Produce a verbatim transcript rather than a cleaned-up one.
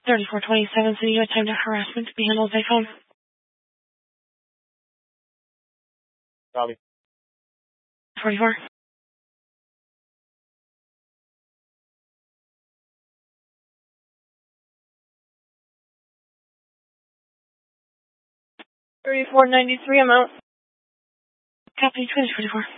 thirty-four twenty-seven, so you attempted harassment to be handled by phone. Copy. forty-four. thirty-four ninety-three amount. Copy, twenty twenty-four.